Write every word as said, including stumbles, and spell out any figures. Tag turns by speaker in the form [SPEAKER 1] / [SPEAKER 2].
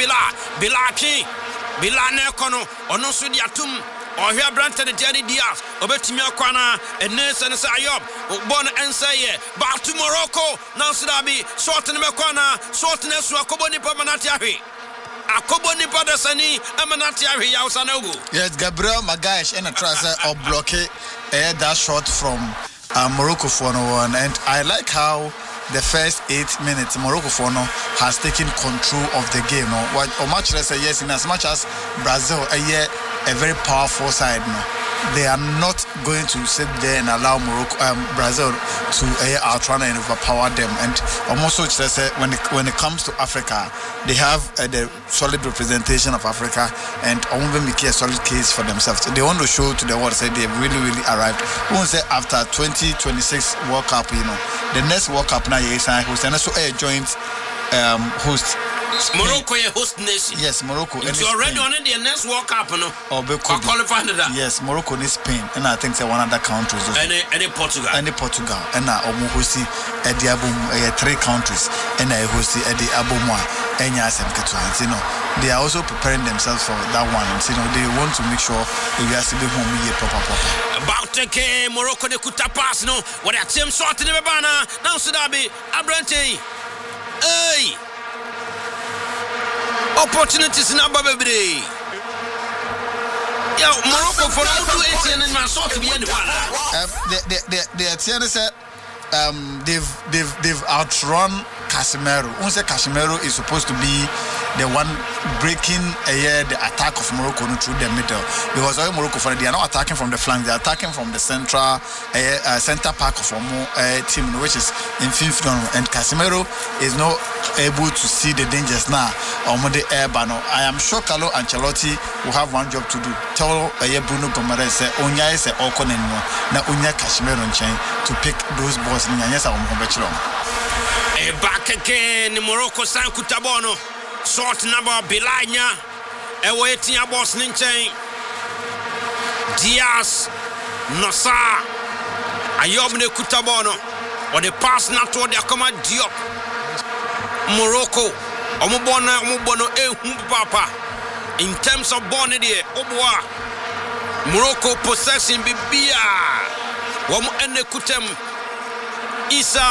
[SPEAKER 1] Bila Bila King Bila Nekono ono so di atum ohia Branta de Diani Diaz obetimi akwana ene se ne sayob bon ensaye back to Morocco Nansidabi short ne mekwana short ne so akobo nipa manati ahwe akobo nipa de sani amanati ahwe ya usanogo.
[SPEAKER 2] Yes, Gabriel Magash and a trouser or block it that shot from uh, Morocco for no one, and I like how the first eight minutes Morocco for no has taken control of the game. No, what or much less a yes, in as much as Brazil a year a very powerful side. No, they are not going to sit there and allow Morocco, um, Brazil to uh, outrun and overpower them. And almost so say when it, when it comes to Africa, they have uh, the solid representation of Africa, and only make a solid case for themselves. They want to show to the world say they've really really arrived. We won't say after twenty twenty-six World Cup, you know, the next World Cup now is host and also a joint um, host.
[SPEAKER 1] Morocco is host nation.
[SPEAKER 2] Yes, Morocco.
[SPEAKER 1] It's already on the next World Cup, no?
[SPEAKER 2] Or
[SPEAKER 1] qualified that.
[SPEAKER 2] Yes, Morocco is Spain, and I think say one other countries.
[SPEAKER 1] Any any Portugal.
[SPEAKER 2] Any Portugal, and I almost hosti at the album three countries, and I hosti at the album one. And yes, you know, they are also preparing themselves for that one. And you know, they want to make sure they are still home here proper proper.
[SPEAKER 1] About the game, Morocco de kuta pass no. What a team shot in the banner. Now Sudabi, Abrante. Hey. Opportunities in Abba Baby. Yeah, Morocco for two eighteen and my sort to be any one.
[SPEAKER 2] The the the the said um they've they've they've outrun Casemiro. Once Casemiro is supposed to be the one breaking uh, the attack of Morocco through the middle, because all Morocco for they are not attacking from the flank, they are attacking from the central uh, uh, center park of our uh, team, which is in fifth round, and Casemiro is not able to see the dangers now. The air banner. I am sure Carlo Ancelotti will have one job to do. Tell uh, Bruno Gomes say Onya is all anymore. Now Onya Casemiro chain to pick those balls in Yanyasa or Mobechlo.
[SPEAKER 1] Back again, Morocco San Kutabono. Short number Bilanya. Awaiting a boss Ninchain. Diaz Nosa Ayobne Kutabono. Or the pass not to the command Diop. Morocco. Omubona Omubono E Papa. In terms of Bonnie, Oboa. Morocco possessing Bibia. Wom Ene Kutem Isa.